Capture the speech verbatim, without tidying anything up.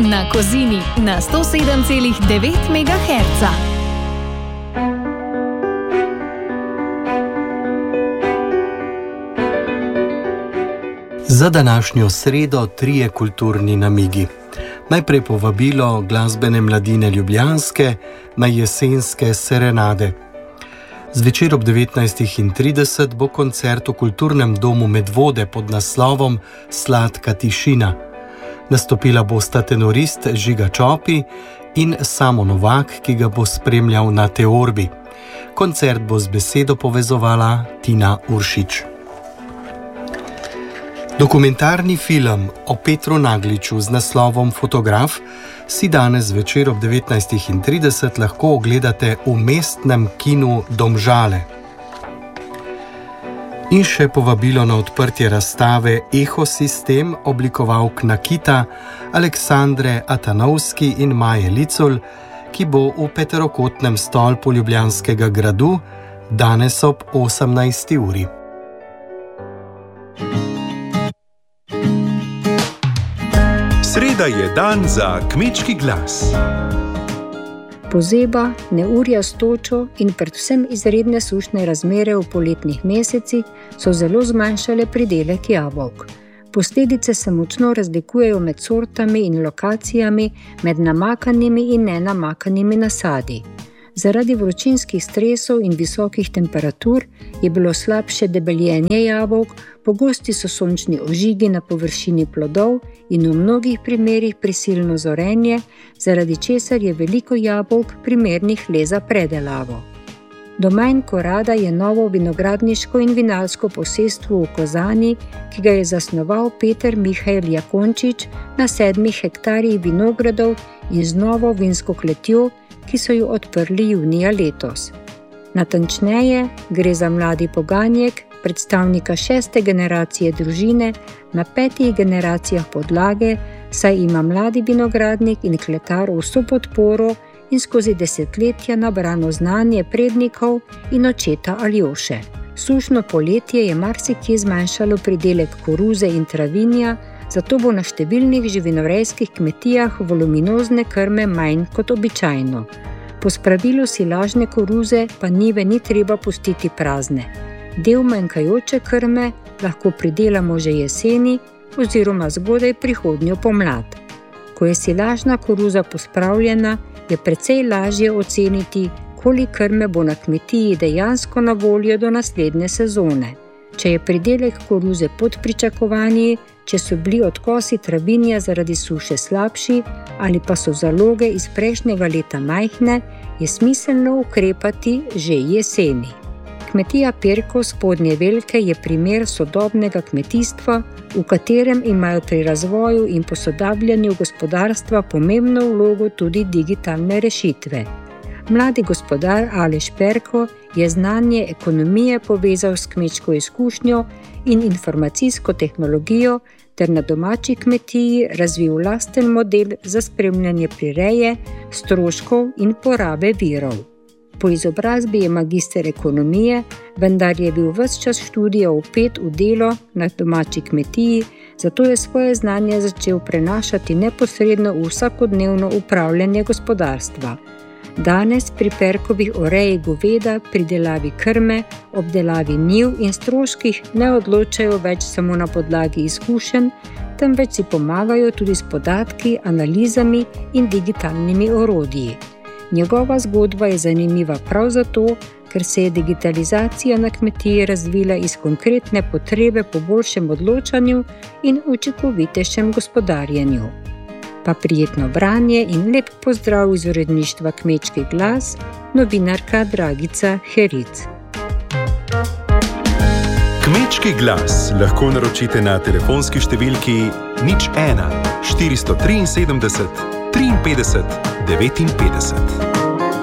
na Kozini na sto sedem celih devet megaherca. Za današnjo sredo trije kulturni namigi. Najprej povabilo glasbene mladine ljubljanske na jesenske serenade. Zvečer ob devetnajstih trideset bo koncert v kulturnem domu Medvode pod naslovom Sladka tišina. Nastopila bosta tenorist Žiga Čopi in Samo Novak, ki ga bo spremljal na teorbi. Koncert bo z besedo povezovala Tina Uršič. Dokumentarni film o Petru Nagliču z naslovom Fotograf si danes večer ob devetnajstih trideset lahko ogledate v mestnem kinu Domžale. In še povabilo na odprtje razstave Ehosistem oblikovalk nakita Aleksandre Atanovski in Maje Licul, ki bo v peterokotnem stolpu Ljubljanskega gradu danes ob osemnajsti uri. Sreda je dan za kmečki glas. Pozeba, neurja s točo in predvsem izredne sušne razmere v poletnih mesecih so zelo zmanjšale pridelek jabolk. Posledice se močno razlikujejo med sortami in lokacijami, med namakanimi in nenamakanimi nasadi. Zaradi vročinskih stresov in visokih temperatur je bilo slabše debeljenje jabolk, pogosti so sončni ožigi na površini plodov in v mnogih primerih prisilno zorenje, zaradi česar je veliko jabolk primernih le za predelavo. Domain Korada je novo vinogradniško in vinarsko posestvo v Kozani, ki ga je zasnoval Peter Mihael Jakončič na sedmih hektarjih vinogradov in z novo vinsko kletjo, ki so jo odprli junija letos. Natančneje, gre za mladi poganjek, predstavnika šeste generacije družine na petih generacijah podlage, saj ima mladi vinogradnik in kletar vso podporo in skozi desetletja nabrano znanje prednikov in očeta Aljoše. Sušno poletje je marsikje zmanjšalo pridelek koruze in travinja, zato bo na številnih živinorejskih kmetijah voluminozne krme manj kot običajno. Po spravilu silažne koruze pa njive ni treba pustiti prazne. Del manjkajoče krme lahko pridelamo že jeseni oziroma zgodaj prihodnjo pomlad. Ko je silažna koruza pospravljena, je precej lažje oceniti, koliko krme bo na kmetiji dejansko na voljo do naslednje sezone. Če je pridelek koruze pod pričakovanji, če so bili odkosi travinja zaradi suše slabši ali pa so zaloge iz prejšnjega leta majhne, je smiselno ukrepati že jeseni. Kmetija Perkov Spodnje Velke je primer sodobnega kmetijstva, v katerem imajo pri razvoju in posodabljanju gospodarstva pomembno vlogo tudi digitalne rešitve. Mladi gospodar Aleš Perko je znanje ekonomije povezal s kmečko izkušnjo in informacijsko tehnologijo ter na domači kmetiji razvil lasten model za spremljanje prireje, stroškov in porabe virov. Po izobrazbi je magister ekonomije, vendar je bil ves čas študija vpet v delo na domači kmetiji, zato je svoje znanje začel prenašati neposredno v vsakodnevno upravljanje gospodarstva. Danes pri Perkovih o reji goveda, pridelavi krme, obdelavi njiv in stroških ne odločajo več samo na podlagi izkušenj, temveč si pomagajo tudi s podatki, analizami in digitalnimi orodji. Njegova zgodba je zanimiva prav zato, ker se je digitalizacija na kmetiji razvila iz konkretne potrebe po boljšem odločanju in učinkovitejšem gospodarjenju. Pa prijetno branje in lep pozdrav iz uredništva Kmečki glas, novinarka Dragica Heric. Kmečki glas lahko naročite na telefonski številki nič ena štiristo triinsedemdeset triinpetdeset devetinpetdeset.